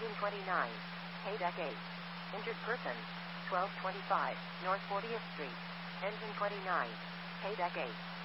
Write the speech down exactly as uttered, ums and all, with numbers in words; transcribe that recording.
Engine twenty-nine. Haydeck eight. Injured person. twelve twenty-five, North fortieth Street. Engine twenty-nine. Haydeck eight.